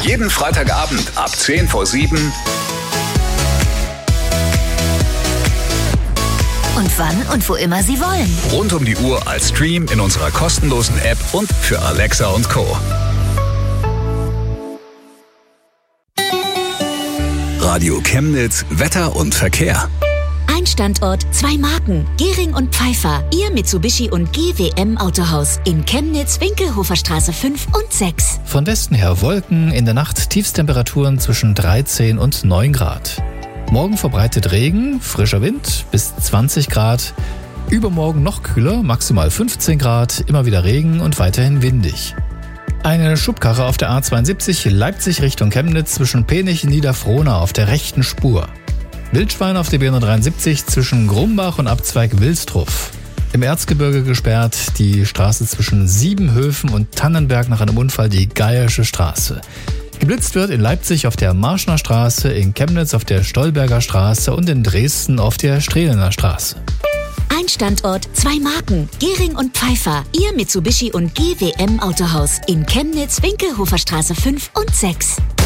Jeden Freitagabend ab 10 vor 7. Und wann und wo immer Sie wollen. Rund um die Uhr als Stream in unserer kostenlosen App und für Alexa und Co. Radio Chemnitz, Wetter und Verkehr. Ein Standort, 2 Marken. Gehring und Pfeiffer. Ihr Mitsubishi und GWM Autohaus. In Chemnitz, Winkelhofer Straße 5 und 6. Von Westen her Wolken, in der Nacht Tiefstemperaturen zwischen 13 und 9 Grad. Morgen verbreitet Regen, frischer Wind bis 20 Grad. Übermorgen noch kühler, maximal 15 Grad, immer wieder Regen und weiterhin windig. Eine Schubkarre auf der A72 Leipzig Richtung Chemnitz zwischen Penich und Niederfrohna auf der rechten Spur. Wildschwein auf der B173 zwischen Grumbach und Abzweig Wilstruff. Im Erzgebirge gesperrt die Straße zwischen Siebenhöfen und Tannenberg nach einem Unfall, die Geiersche Straße. Geblitzt wird in Leipzig auf der Marschner Straße, in Chemnitz auf der Stolberger Straße und in Dresden auf der Strehlener Straße. Ein Standort, 2 Marken. Gehring und Pfeiffer. Ihr Mitsubishi und GWM Autohaus. In Chemnitz, Winkelhofer Straße 5 und 6.